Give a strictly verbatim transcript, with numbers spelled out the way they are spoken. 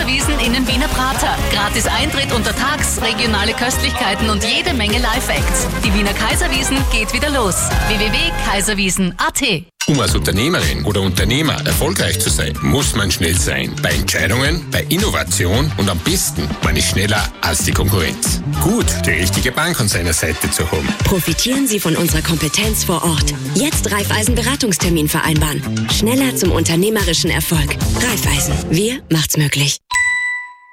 Kaiserwiesen in den Wiener Prater. Gratis Eintritt untertags, regionale Köstlichkeiten und jede Menge Live-Acts. Die Wiener Kaiserwiesen geht wieder los. w w w punkt kaiserwiesen punkt a t. Um als Unternehmerin oder Unternehmer erfolgreich zu sein, muss man schnell sein. Bei Entscheidungen, bei Innovation und am besten, man ist schneller als die Konkurrenz. Gut, die richtige Bank an seiner Seite zu haben. Profitieren Sie von unserer Kompetenz vor Ort. Jetzt Raiffeisen Beratungstermin vereinbaren. Schneller zum unternehmerischen Erfolg. Raiffeisen, wir macht's möglich.